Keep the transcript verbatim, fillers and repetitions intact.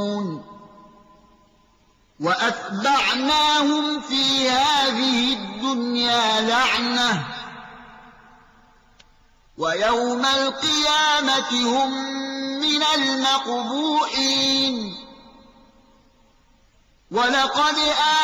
وأتبعناهم في هذه الدنيا لعنة ويوم القيامة هم من المقبوحين. ولقد